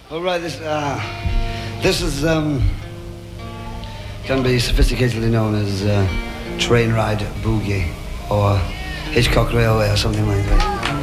All right, this is can be sophisticatedly known as train ride boogie or Hitchcock Railway or something like that.